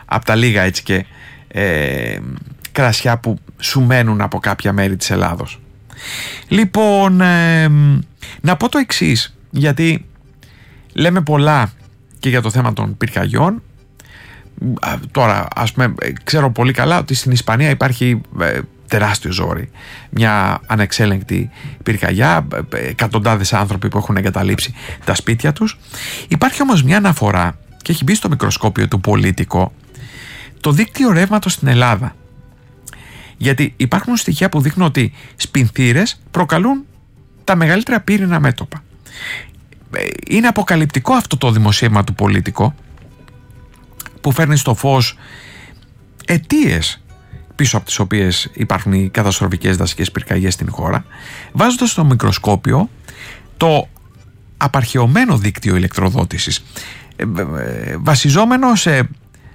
από τα λίγα έτσι και κρασιά που σου μένουν από κάποια μέρη της Ελλάδος. Λοιπόν, να πω το εξής, γιατί λέμε πολλά και για το θέμα των πυρκαγιών. Τώρα, ας πούμε, ξέρω πολύ καλά ότι στην Ισπανία υπάρχει τεράστιο ζόρι, μια ανεξέλεγκτη πυρκαγιά, εκατοντάδες άνθρωποι που έχουν εγκαταλείψει τα σπίτια τους. Υπάρχει όμως μια αναφορά και έχει μπει στο μικροσκόπιο του Πολίτικο το δίκτυο ρεύματος στην Ελλάδα, γιατί υπάρχουν στοιχεία που δείχνουν ότι σπινθήρες προκαλούν τα μεγαλύτερα πύρινα μέτωπα. Είναι αποκαλυπτικό αυτό το δημοσίευμα του Πολίτικο, που φέρνει στο φως αιτίες πίσω από τις οποίες υπάρχουν οι καταστροφικές δασικές πυρκαγιές στην χώρα, βάζοντας στο μικροσκόπιο το απαρχαιωμένο δίκτυο ηλεκτροδότησης, βασιζόμενο σε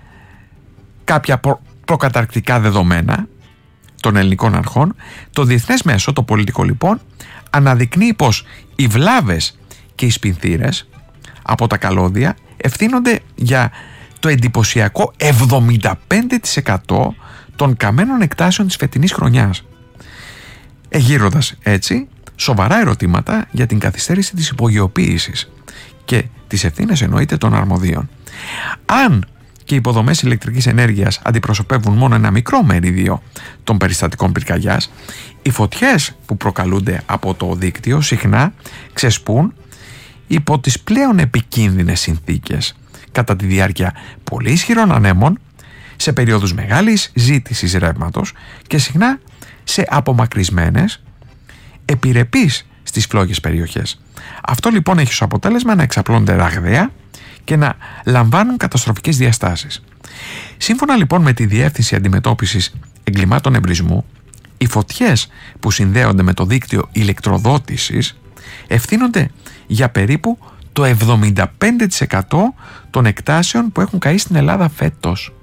κάποια προκαταρκτικά δεδομένα των ελληνικών αρχών. Το διεθνές μέσο, το Πολίτικο λοιπόν, αναδεικνύει πως οι βλάβες και οι σπινθήρες από τα καλώδια ευθύνονται για το εντυπωσιακό 75% των καμένων εκτάσεων της φετινής χρονιάς, εγείροντας έτσι σοβαρά ερωτήματα για την καθυστέρηση της υπογειοποίησης και τις ευθύνες εννοείται των αρμοδίων. Αν και οι υποδομές ηλεκτρικής ενέργειας αντιπροσωπεύουν μόνο ένα μικρό μερίδιο των περιστατικών πυρκαγιάς, οι φωτιές που προκαλούνται από το δίκτυο συχνά ξεσπούν υπό τις πλέον επικίνδυνες συνθήκες κατά τη διάρκεια πολύ ισχυρών ανέμων, σε περίοδους μεγάλης ζήτησης ρεύματος και συχνά σε απομακρυσμένες, επιρρεπείς στις φλόγες περιοχές. Αυτό λοιπόν έχει ως αποτέλεσμα να εξαπλώνται ραγδαία και να λαμβάνουν καταστροφικές διαστάσεις. Σύμφωνα λοιπόν με τη Διεύθυνση Αντιμετώπισης Εγκλημάτων Εμπρισμού, οι φωτιές που συνδέονται με το δίκτυο ηλεκτροδότησης ευθύνονται για περίπου το 75% των εκτάσεων που έχουν καεί στην Ελλάδα φέτος.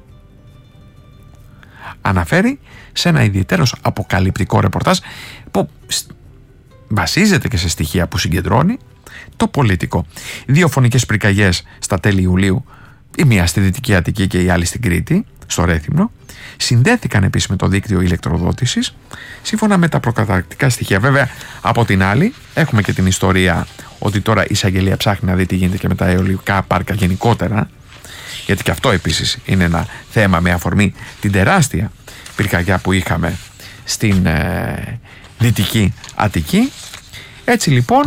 Αναφέρει σε ένα ιδιαίτερος αποκαλυπτικό ρεπορτάζ που βασίζεται και σε στοιχεία που συγκεντρώνει το Πολίτικο. 2 φωνικές πυρκαγιές στα τέλη Ιουλίου, η μία στη Δυτική Αττική και η άλλη στην Κρήτη, στο Ρέθυμνο, συνδέθηκαν επίσης με το δίκτυο ηλεκτροδότησης σύμφωνα με τα προκαταρκτικά στοιχεία. Βέβαια, από την άλλη έχουμε και την ιστορία ότι τώρα η εισαγγελία ψάχνει να δει τι γίνεται και με τα αιωλικά πάρκα γενικότερα, γιατί και αυτό επίσης είναι ένα θέμα με αφορμή την τεράστια πυρκαγιά που είχαμε στην Δυτική Αττική. Έτσι λοιπόν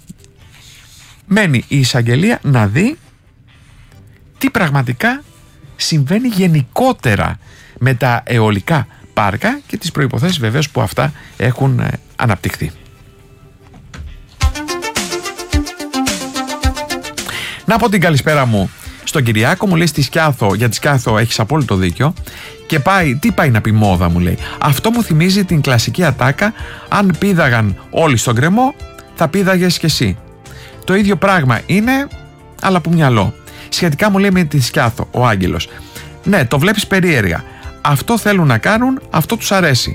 μένει η εισαγγελία να δει τι πραγματικά συμβαίνει γενικότερα με τα αιωλικά πάρκα και τις προϋποθέσεις βεβαίως που αυτά έχουν αναπτυχθεί. Να πω την καλησπέρα μου στον Κυριάκο, μου λέει στη Σκιάθο, για τη Σκιάθο έχεις απόλυτο δίκιο, και τι πάει να πει μόδα, μου λέει. Αυτό μου θυμίζει την κλασική ατάκα, αν πήδαγαν όλοι στον γκρεμό θα πήδαγες κι εσύ. Το ίδιο πράγμα είναι, αλλά από μυαλό. Σχετικά μου λέει με τη Σκιάθο ο Άγγελος. Ναι, το βλέπεις περίεργα. Αυτό θέλουν να κάνουν, αυτό τους αρέσει.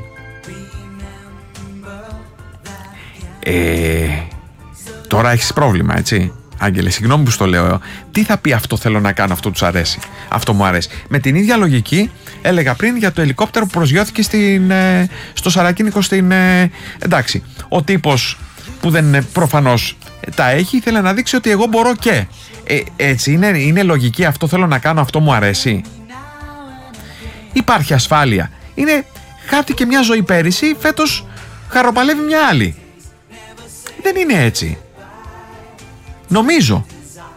Τώρα έχεις πρόβλημα, έτσι, Άγγελε, συγγνώμη που στο λέω. Τι θα πει αυτό θέλω να κάνω, αυτό τους αρέσει, αυτό μου αρέσει? Με την ίδια λογική έλεγα πριν για το ελικόπτερο που προσγειώθηκε στο Σαρακίνικο εντάξει, ο τύπος που δεν προφανώς τα έχει ήθελε να δείξει ότι εγώ μπορώ και έτσι είναι λογική, αυτό θέλω να κάνω, αυτό μου αρέσει? Υπάρχει ασφάλεια? Χάθηκε μια ζωή πέρυσι, φέτος χαροπαλεύει μια άλλη. Δεν είναι έτσι, νομίζω.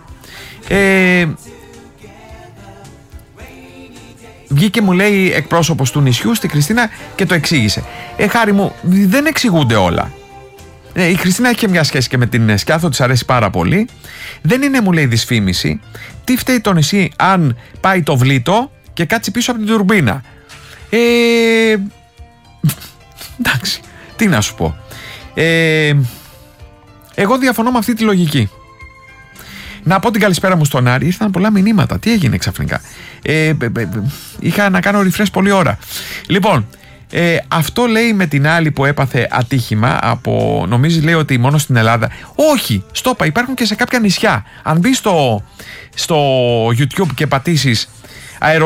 Βγήκε, μου λέει, εκπρόσωπος του νησιού στη Χριστίνα και το εξήγησε. Χάρη μου, δεν εξηγούνται όλα. Η Χριστίνα έχει και μια σχέση και με την Σκιάθο, της αρέσει πάρα πολύ. Δεν είναι, μου λέει, δυσφήμιση. Τι φταίει το νησί αν πάει το Βλήτο και κάτσει πίσω από την τουρμπίνα? Εντάξει, τι να σου πω. Εγώ διαφωνώ με αυτή τη λογική. Να πω την καλησπέρα μου στον Άρη. Ήρθαν πολλά μηνύματα. Τι έγινε ξαφνικά? Είχα να κάνω refresh πολλή ώρα. Λοιπόν, αυτό λέει με την άλλη που έπαθε ατύχημα από, νομίζει, λέει ότι μόνο στην Ελλάδα. Όχι, στόπα, υπάρχουν και σε κάποια νησιά. Αν μπεις στο YouTube και πατήσεις